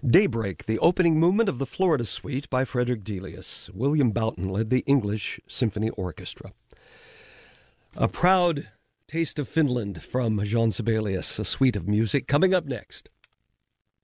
Daybreak, the opening movement of the Florida Suite by Frederick Delius. William Boughton led the English Symphony Orchestra. A proud taste of Finland from Jean Sibelius, a suite of music, coming up next.